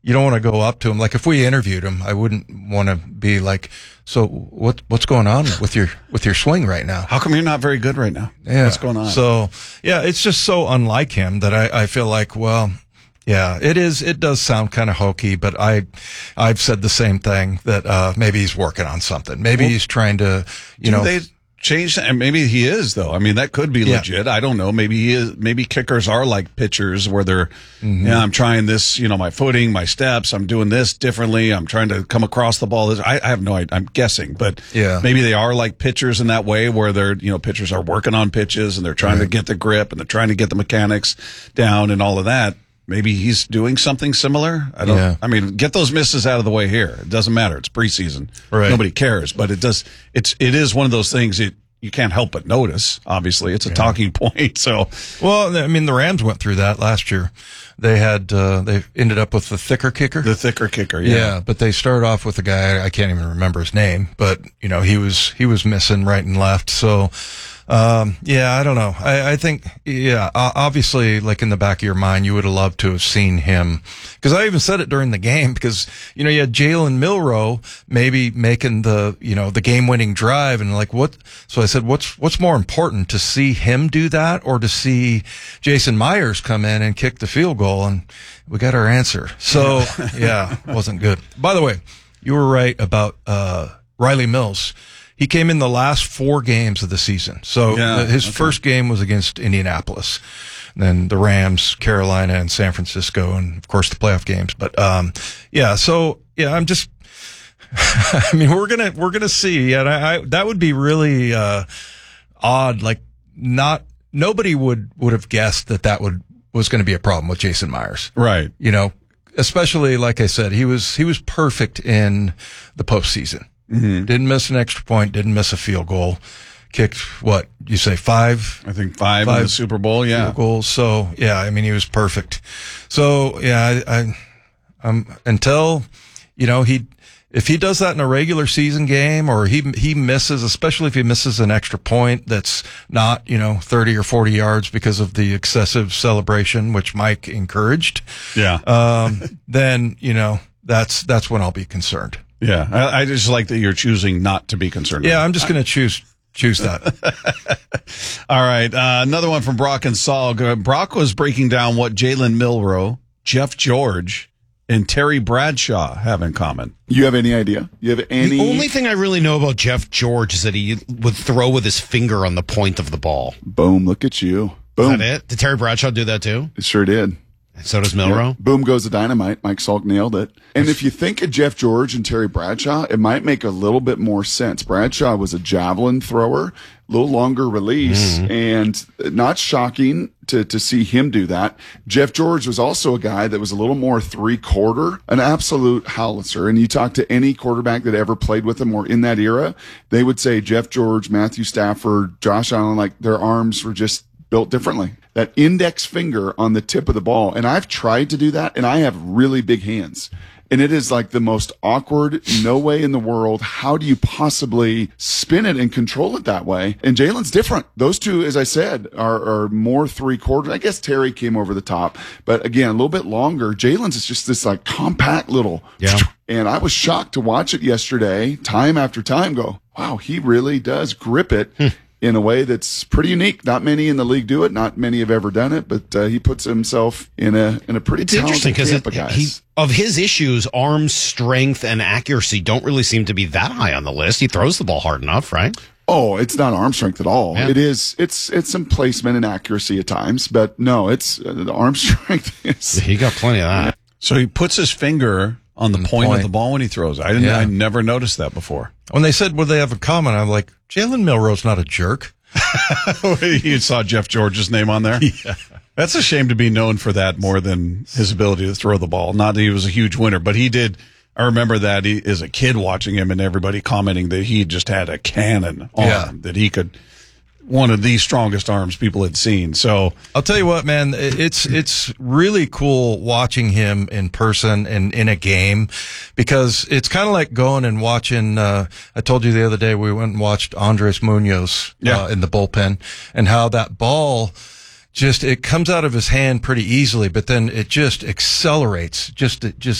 you don't want to go up to him. Like if we interviewed him, I wouldn't want to be like, so what's going on with your swing right now? How come you're not very good right now? Yeah. What's going on? So yeah, it's just so unlike him that I feel like, well, yeah, it does sound kind of hokey, but I've said the same thing that, maybe he's working on something. Maybe he's trying to, they change that? And maybe he is, though. I mean, that could be legit. I don't know. Maybe he is. Maybe kickers are like pitchers where they're, I'm trying this, my footing, my steps. I'm doing this differently. I'm trying to come across the ball. I have no idea. I'm guessing, but maybe they are like pitchers in that way where they're, pitchers are working on pitches and they're trying to get the grip and they're trying to get the mechanics down and all of that. Maybe he's doing something similar. I mean, get those misses out of the way here. It doesn't matter. It's preseason. Right. Nobody cares, but it is one of those things you can't help but notice. Obviously, it's a talking point. So, well, I mean, the Rams went through that last year. They had, they ended up with the thicker kicker. The thicker kicker. Yeah. But they started off with a guy, I can't even remember his name, but he was missing right and left. So, I don't know. I think, obviously, like in the back of your mind, you would have loved to have seen him. Because I even said it during the game because, you had Jalen Milroe maybe making the game-winning drive and like what? So I said, what's more important, to see him do that or to see Jason Myers come in and kick the field goal? And we got our answer. So, wasn't good. By the way, you were right about, Riley Mills. He came in the last 4 games of the season. So his first game was against Indianapolis, then the Rams, Carolina, and San Francisco, and of course the playoff games. But I'm just, I mean, we're gonna see. And that would be really odd. Like nobody would have guessed that was going to be a problem with Jason Myers, right? Especially like I said, he was perfect in the postseason. Mm-hmm. Didn't miss an extra point, didn't miss a field goal. Kicked, what, you say 5? I think 5 in the Super Bowl, field goals. So, I mean, he was perfect. So, until, if he does that in a regular season game or he misses, especially if he misses an extra point that's not, 30 or 40 yards because of the excessive celebration, which Mike encouraged. Yeah. Then, that's when I'll be concerned. Yeah, I just like that you're choosing not to be concerned. Yeah, I'm just going to choose that. All right, another one from Brock and Saul. Brock was breaking down what Jalen Milroe, Jeff George, and Terry Bradshaw have in common. You have any idea? You have any? The only thing I really know about Jeff George is that he would throw with his finger on the point of the ball. Boom, look at you. Boom. Is that it? Did Terry Bradshaw do that too? It sure did. So does Milroe. Yeah. Boom goes the dynamite. Mike Salk nailed it. And if you think of Jeff George and Terry Bradshaw, it might make a little bit more sense. Bradshaw was a javelin thrower, a little longer release, and not shocking to see him do that. Jeff George was also a guy that was a little more 3/4, an absolute howitzer. And you talk to any quarterback that ever played with him or in that era, they would say Jeff George, Matthew Stafford, Josh Allen, like their arms were just built differently. That index finger on the tip of the ball. And I've tried to do that, and I have really big hands. And it is like the most awkward, no way in the world. How do you possibly spin it and control it that way? And Jalen's different. Those two, as I said, are more 3/4. I guess Terry came over the top, but again, a little bit longer. Jalen's is just this like compact little. Yeah. And I was shocked to watch it yesterday, time after time, go, wow, he really does grip it. In a way that's pretty unique. Not many in the league do it. Not many have ever done it, but he puts himself in a pretty talented camp of guys. Of his issues, arm strength and accuracy don't really seem to be that high on the list. He throws the ball hard enough, right? Oh, it's not arm strength at all. Yeah. It is. It's some placement and accuracy at times, but no, it's the arm strength is. He got plenty of that. So he puts his finger on the point of the ball when he throws. I never noticed that before. When they said, would they have a comment? I'm like, Jalen Milroe's not a jerk. You saw Jeff George's name on there? Yeah. That's a shame to be known for that more than his ability to throw the ball. Not that he was a huge winner, but he did. I remember that as a kid watching him and everybody commenting that he just had a cannon arm, that he could, one of the strongest arms people had seen. So I'll tell you what, man, it's really cool watching him in person and in a game, because it's kind of like going and watching, I told you the other day, we went and watched Andres Munoz in the bullpen, and how that ball it comes out of his hand pretty easily, but then it just accelerates, just